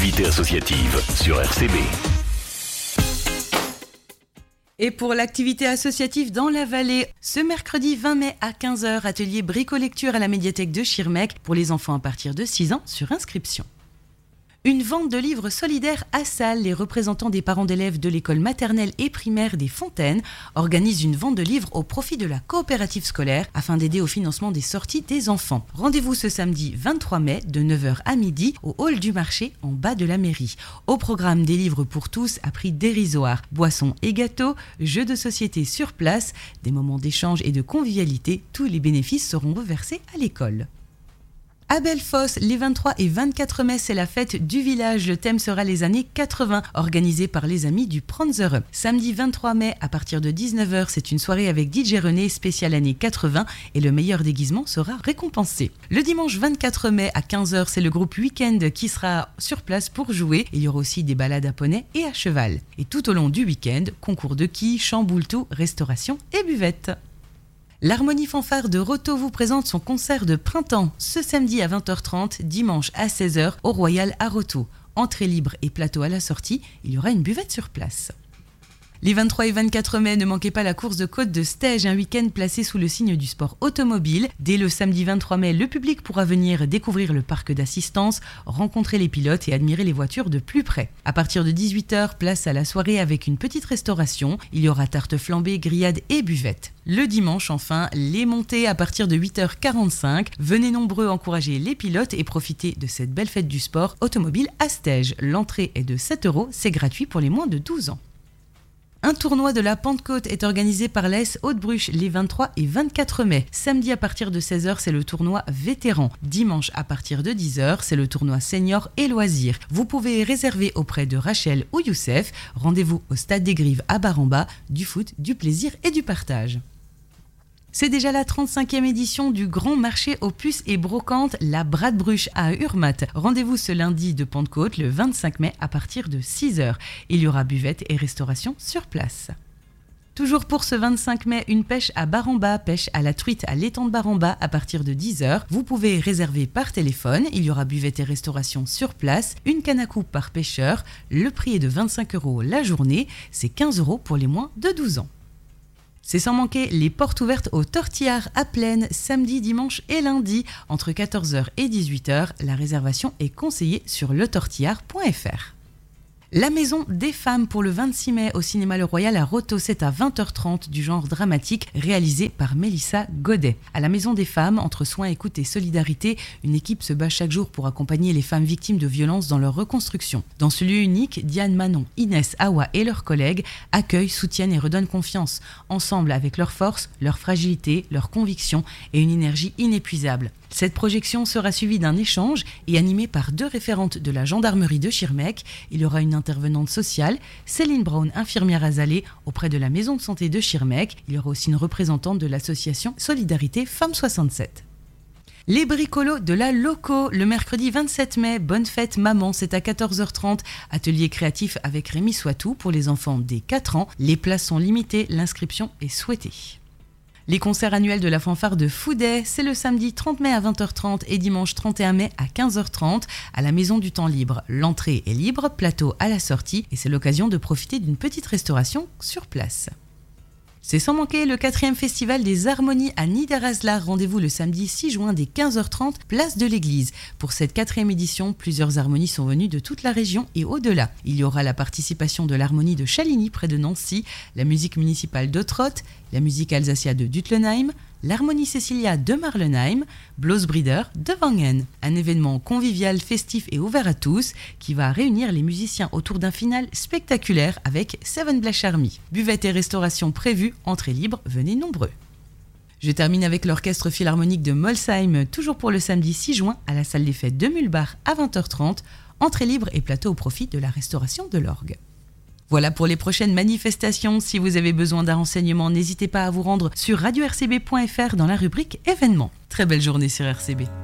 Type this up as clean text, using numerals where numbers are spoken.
l'activité associative sur RCB. Et pour l'activité associative dans la vallée, ce mercredi 20 mai à 15h, atelier bricolecture à la médiathèque de Schirmeck pour les enfants à partir de 6 ans sur inscription. Une vente de livres solidaires à Salles. Les représentants des parents d'élèves de l'école maternelle et primaire des Fontaines organisent une vente de livres au profit de la coopérative scolaire afin d'aider au financement des sorties des enfants. Rendez-vous ce samedi 23 mai de 9h à midi au hall du marché en bas de la mairie. Au programme des livres pour tous à prix dérisoire, boissons et gâteaux, jeux de société sur place, des moments d'échange et de convivialité. Tous les bénéfices seront reversés à l'école. À Bellefosse, les 23 et 24 mai, c'est la fête du village. Le thème sera les années 80, organisée par les amis du Pranzere. Samedi 23 mai, à partir de 19h, c'est une soirée avec DJ René, spéciale années 80, et le meilleur déguisement sera récompensé. Le dimanche 24 mai, à 15h, c'est le groupe Weekend qui sera sur place pour jouer. Il y aura aussi des balades à poney et à cheval. Et tout au long du week-end, concours de quilles, chamboule-tout, restauration et buvette. L'Harmonie Fanfare de Roto vous présente son concert de printemps ce samedi à 20h30, dimanche à 16h au Royal à Roto. Entrée libre et plateau à la sortie, il y aura une buvette sur place. Les 23 et 24 mai, ne manquez pas la course de côte de Stège, un week-end placé sous le signe du sport automobile. Dès le samedi 23 mai, le public pourra venir découvrir le parc d'assistance, rencontrer les pilotes et admirer les voitures de plus près. À partir de 18h, place à la soirée avec une petite restauration. Il y aura tarte flambée, grillade et buvette. Le dimanche, enfin, les montées à partir de 8h45. Venez nombreux encourager les pilotes et profiter de cette belle fête du sport automobile à Stège. L'entrée est de 7 €, c'est gratuit pour les moins de 12 ans. Un tournoi de la Pentecôte est organisé par l'AS Haute-Bruche les 23 et 24 mai. Samedi à partir de 16h, c'est le tournoi vétéran. Dimanche à partir de 10h, c'est le tournoi senior et loisirs. Vous pouvez réserver auprès de Rachel ou Youssef. Rendez-vous au Stade des Grives à Baramba. Du foot, du plaisir et du partage. C'est déjà la 35e édition du Grand Marché aux puces et brocantes, la Bradbruche à Urmat. Rendez-vous ce lundi de Pentecôte, le 25 mai, à partir de 6h. Il y aura buvette et restauration sur place. Toujours pour ce 25 mai, une pêche à Baramba, pêche à la truite à l'étang de Baramba à partir de 10h. Vous pouvez réserver par téléphone, il y aura buvette et restauration sur place, une canne à coupe par pêcheur. Le prix est de 25 € la journée, c'est 15 € pour les moins de 12 ans. C'est sans manquer les portes ouvertes au Tortillard à Plaine, samedi, dimanche et lundi, entre 14h et 18h. La réservation est conseillée sur letortillard.fr. La Maison des Femmes pour le 26 mai au cinéma Le Royal à Roto, c'est à 20h30 du genre dramatique réalisé par Mélissa Godet. À la Maison des Femmes, entre soins, écoute et solidarité, une équipe se bat chaque jour pour accompagner les femmes victimes de violences dans leur reconstruction. Dans ce lieu unique, Diane, Manon, Inès, Awa et leurs collègues accueillent, soutiennent et redonnent confiance. Ensemble avec leurs forces, leur fragilité, leurs convictions et une énergie inépuisable. Cette projection sera suivie d'un échange et animée par 2 référentes de la gendarmerie de Schirmeck. Il y aura une intervenante sociale, Céline Brown, infirmière à Zalé, auprès de la maison de santé de Schirmeck. Il y aura aussi une représentante de l'association Solidarité Femmes 67. Les bricolos de la Loco, le mercredi 27 mai, bonne fête maman, c'est à 14h30, atelier créatif avec Rémi Soitou pour les enfants dès 4 ans. Les places sont limitées, l'inscription est souhaitée. Les concerts annuels de la fanfare de Fouday, c'est le samedi 30 mai à 20h30 et dimanche 31 mai à 15h30 à la Maison du Temps Libre. L'entrée est libre, plateau à la sortie et c'est l'occasion de profiter d'une petite restauration sur place. C'est sans manquer le 4e festival des harmonies à Niederaslar. Rendez-vous le samedi 6 juin dès 15h30, place de l'église. Pour cette 4e édition, plusieurs harmonies sont venues de toute la région et au-delà. Il y aura la participation de l'harmonie de Chaligny près de Nancy, la musique municipale d'Ottrott, la musique Alsacia de Dutlenheim, l'harmonie Cecilia de Marlenheim, Blossbrider de Wangen. Un événement convivial, festif et ouvert à tous qui va réunir les musiciens autour d'un final spectaculaire avec Seven Blash Army. Buvette et restauration prévues, entrée libre, venez nombreux. Je termine avec l'orchestre philharmonique de Molsheim, toujours pour le samedi 6 juin à la salle des fêtes de Mulbach à 20h30, entrée libre et plateau au profit de la restauration de l'orgue. Voilà pour les prochaines manifestations. Si vous avez besoin d'un renseignement, n'hésitez pas à vous rendre sur radio-rcb.fr dans la rubrique événements. Très belle journée sur RCB.